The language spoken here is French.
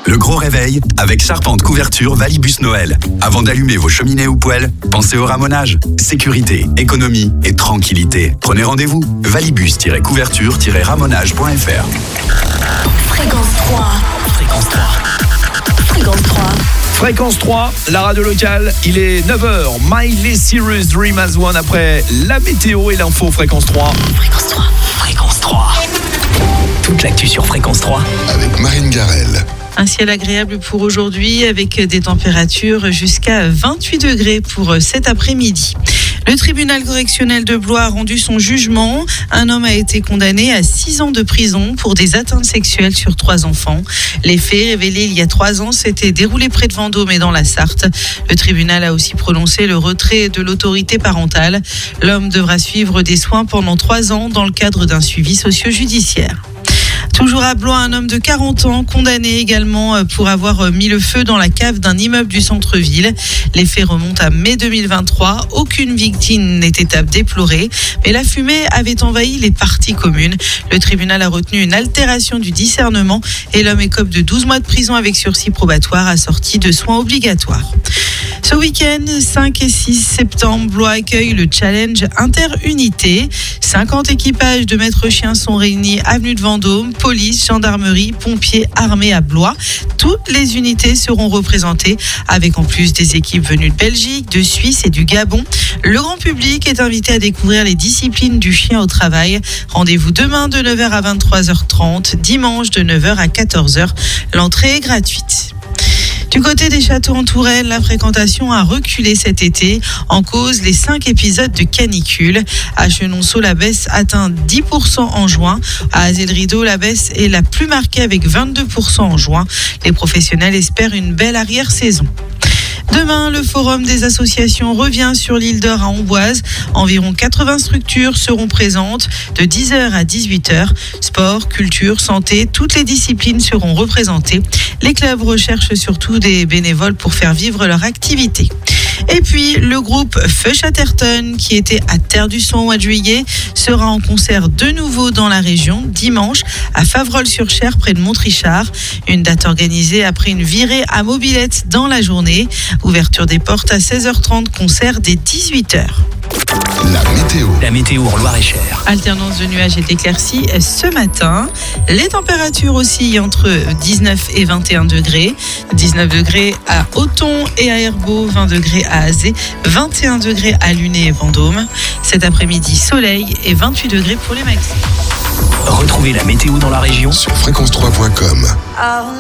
Le gros réveil avec Charpente Couverture Valibus Noël. Avant d'allumer vos cheminées ou poêles, pensez au ramonage. Sécurité, économie et tranquillité. Prenez rendez-vous. Valibus-couverture-ramonage.fr. Fréquence 3. Fréquence 3. Fréquence 3. Fréquence 3, la radio locale, il est 9h. Miley Cyrus, Dream as One après la météo et l'info Fréquence 3. Fréquence 3. Fréquence 3. Toute l'actu sur Fréquence 3. Avec Marine Garel. Un ciel agréable pour aujourd'hui avec des températures jusqu'à 28 degrés pour cet après-midi. Le tribunal correctionnel de Blois a rendu son jugement. Un homme a été condamné à 6 ans de prison pour des atteintes sexuelles sur 3 enfants. Les faits révélés il y a 3 ans s'étaient déroulés près de Vendôme et dans la Sarthe. Le tribunal a aussi prononcé le retrait de l'autorité parentale. L'homme devra suivre des soins pendant 3 ans dans le cadre d'un suivi socio-judiciaire. Toujours à Blois, un homme de 40 ans condamné également pour avoir mis le feu dans la cave d'un immeuble du centre-ville. Les faits remontent à mai 2023. Aucune victime n'était à déplorer, mais la fumée avait envahi les parties communes. Le tribunal a retenu une altération du discernement et l'homme écope de 12 mois de prison avec sursis probatoire assorti de soins obligatoires. Ce week-end, 5 et 6 septembre, Blois accueille le Challenge Interunité. 50 équipages de maîtres chiens sont réunis avenue de Vendôme, police, gendarmerie, pompiers, armée à Blois. Toutes les unités seront représentées avec en plus des équipes venues de Belgique, de Suisse et du Gabon. Le grand public est invité à découvrir les disciplines du chien au travail. Rendez-vous demain de 9h à 23h30, dimanche de 9h à 14h. L'entrée est gratuite. Du côté des châteaux en Touraine, la fréquentation a reculé cet été. En cause, les 5 épisodes de canicule. À Chenonceau, la baisse atteint 10% en juin. À Azel-Rideau, la baisse est la plus marquée avec 22% en juin. Les professionnels espèrent une belle arrière-saison. Demain, le forum des associations revient sur l'île d'Or à Amboise. Environ 80 structures seront présentes de 10h à 18h. Sport, culture, santé, toutes les disciplines seront représentées. Les clubs recherchent surtout des bénévoles pour faire vivre leur activité. Et puis, le groupe Feu Chatterton, qui était à Terre du Son au mois de juillet, sera en concert de nouveau dans la région, dimanche, à Favrolles-sur-Cher, près de Montrichard. Une date organisée après une virée à mobilette dans la journée. Ouverture des portes à 16h30, concert dès 18h. La météo en Loir-et-Cher. Alternance de nuages et d'éclaircies ce matin. Les températures oscillent entre 19 et 21 degrés. 19 degrés à Othon et à Herbeau, 20 degrés à Azé, 21 degrés à Luné et Vendôme. Cet après-midi, soleil et 28 degrés pour les maxi. Retrouvez la météo dans la région sur fréquence3.com.